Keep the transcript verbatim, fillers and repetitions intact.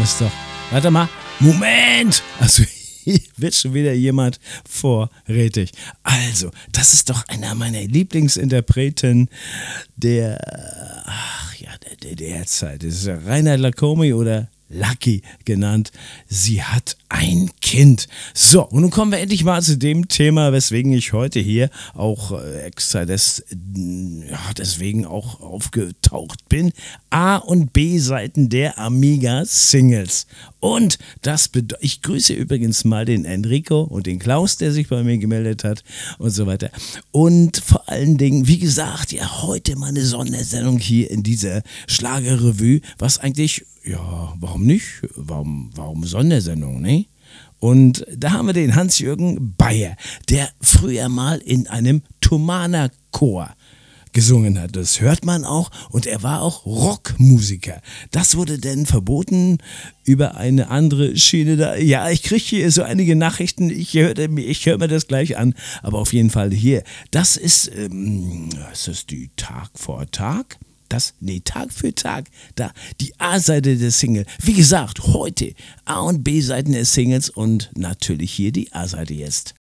ist doch... Warte mal. Moment! Also hier wird schon wieder jemand vorrätig. Also, das ist doch einer meiner Lieblingsinterpreten der... Ach ja, der D D R-Zeit. Das ist Reinhard Lacomi oder Lucky genannt. Sie hat ein Kind. So, und nun kommen wir endlich mal zu dem Thema, weswegen ich heute hier auch äh, extra des, ja, deswegen auch aufgetaucht bin. A- und B-Seiten der Amiga-Singles. Und das bedeutet, ich grüße übrigens mal den Enrico und den Klaus, der sich bei mir gemeldet hat und so weiter. Und vor allen Dingen, wie gesagt, ja, heute mal eine Sondersendung hier in dieser Schlagerrevue, was eigentlich, ja, warum nicht? Warum, warum Sondersendung, ne? Und da haben wir den Hans-Jürgen Bayer, der früher mal in einem Thomaner-Chor gesungen hat. Das hört man auch. Und er war auch Rockmusiker. Das wurde denn verboten über eine andere Schiene da. Ja, ich kriege hier so einige Nachrichten. Ich höre ich hör mir das gleich an. Aber auf jeden Fall hier. Das ist, ähm, ist das die Tag vor Tag? Das, nee, Tag für Tag, da, die A-Seite der Single. Wie gesagt, heute A- und B-Seiten der Singles und natürlich hier die A-Seite jetzt.